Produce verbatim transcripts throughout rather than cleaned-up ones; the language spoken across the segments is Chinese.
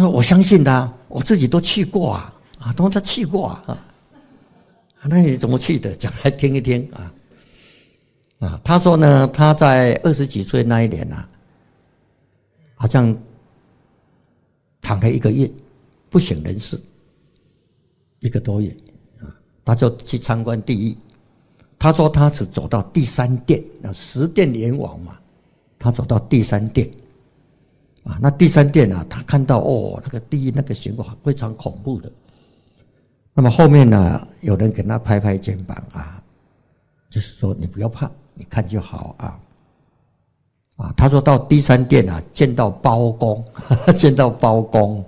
说我相信他，我自己都去过啊，啊，都他去过啊，啊，那你怎么去的？讲来听一听啊。啊，他说呢，他在二十几岁那一年啊，好像躺了一个月，不省人事，一个多月啊，他就去参观地狱。他说他只走到第三殿，那十殿阎王嘛，他走到第三殿，啊，那第三殿啊，他看到哦，那个地狱那个刑罚非常恐怖的。那么后面呢，有人给他拍拍肩膀啊，就是说你不要怕。你看就好啊，啊，他说到第三殿啊，见到包公，呵呵见到包公，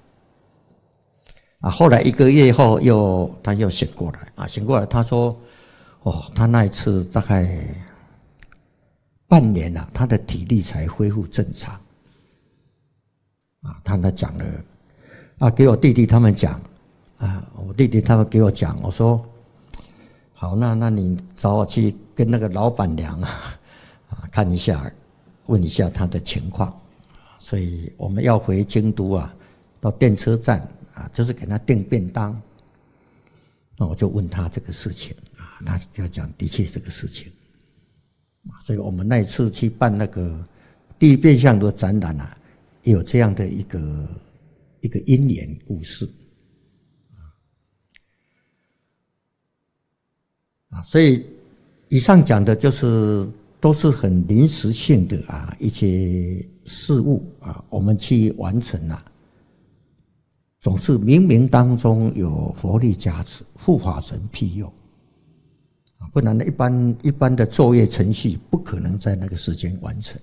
啊，后来一个月后又他又醒过来啊，醒过来他说，哦，他那一次大概半年啊，他的体力才恢复正常，啊，他那讲了，啊，给我弟弟他们讲，啊，我弟弟他们给我讲，我说。好，那那你找我去跟那个老板娘啊，啊看一下，问一下她的情况。所以我们要回京都啊，到电车站啊，就是给他订便当。那我就问他这个事情啊，他要讲的确这个事情。所以我们那一次去办那个地狱变相的展览啊，也有这样的一个一个因缘故事。啊，所以以上讲的就是都是很临时性的啊一些事物啊，我们去完成啊，总是冥冥当中有佛力加持，护法神庇佑啊，不然呢，一般一般的作业程序不可能在那个时间完成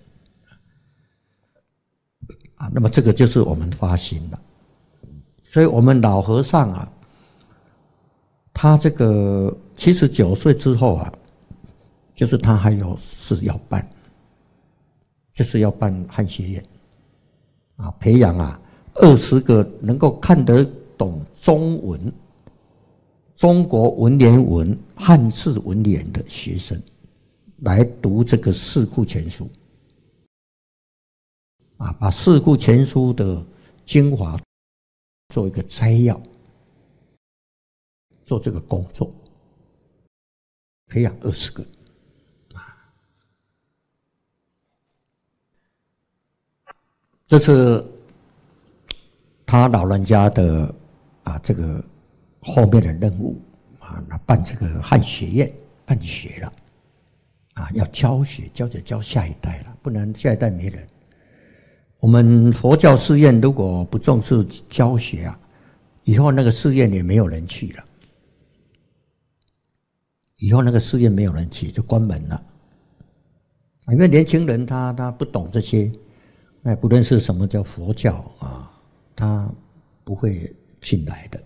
啊。那么这个就是我们发心了，所以我们老和尚啊。他这个七十九岁之后啊，就是他还有事要办，就是要办汉学院啊，培养啊二十个能够看得懂中文、中国文言文、汉字文言的学生，来读这个四库全书啊，把四库全书的精华做一个摘要。做这个工作，培养二十个，这是他老人家的啊这个后面的任务啊，那办这个汉学院办学了啊，要教学，教着教下一代了，不然下一代没人。我们佛教寺院如果不重视教学啊，以后那个寺院也没有人去了。以后那个寺院没有人去，就关门了。因为年轻人他他不懂这些，那也不认识什么叫佛教啊，他不会进来的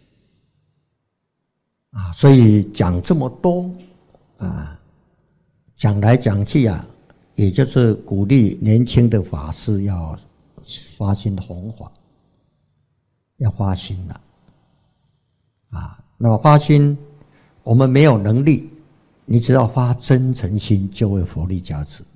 啊。所以讲这么多啊，讲来讲去啊，也就是鼓励年轻的法师要发心弘法，要发心了啊。那么发心。我们没有能力，你只要发真诚心，就会佛力加持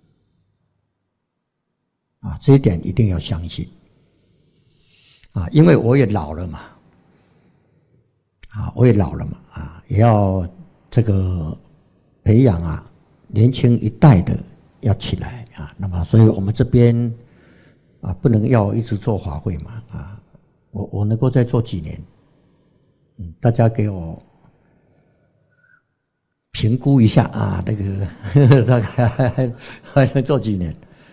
啊！这一点一定要相信啊！因为我也老了嘛，啊，我也老了嘛，啊，也要这个培养啊，年轻一代的要起来啊。那么，所以我们这边啊，不能要一直做法会嘛，啊，我我能够再做几年，嗯，大家给我。评估一下啊，那个大概还还能做几年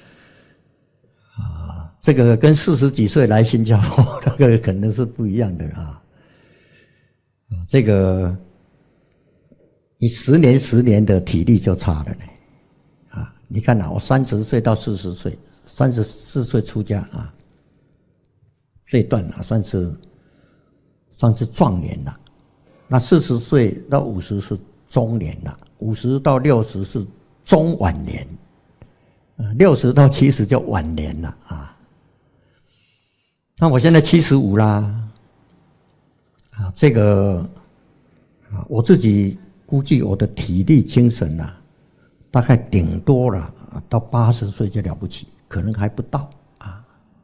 啊？这个跟四十几岁来新加坡那个可能是不一样的啊。这个你十年十年的体力就差了呢啊！你看啊，我三十岁到四十岁，三十四岁出家啊，这一段啊算是算是壮年了。那四十岁到五十是。中年了，五十到六十是中晚年，六十到七十叫晚年了啊。那我现在七十五啦，啊，这个啊，我自己估计我的体力精神啊，大概顶多了到八十岁就了不起，可能还不到。